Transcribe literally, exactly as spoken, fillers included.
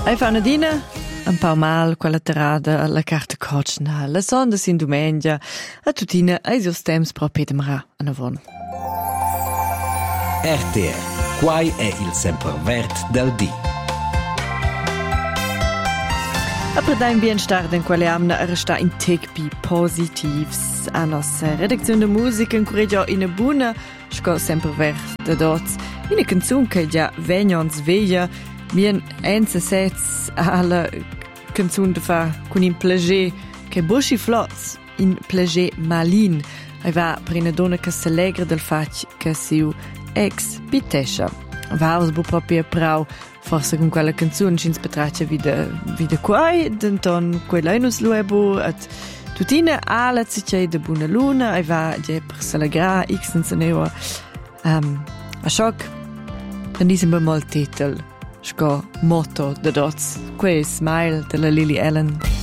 Hai fa una dina un po' mal quella terrada alla carta cocina, la sonda sin domenica, a tutina ai seus temps proprio demra a navon. R T R, quai è il sempervert del di. A predain bien start in quelle amna resta in tec bi positivs. A nostra redazione de musica incoraggia in a buna sco sempervert de dots. In a canzun che già vegnons veia, mien enza sets alla canzun de fa con in plager che buschi flots in plager malin. E va per una donna che s'allegra del fac che siu ex pitesha. Va us bu proprio prau forse con quella canzone ci spetraccia vida vida quai denton quella inus luebu at tutina ala zicei de buona luna e va je per s'allegra x senza um, a shock prendisem bemol titel sco motto de dots quei smile de la Lily Allen.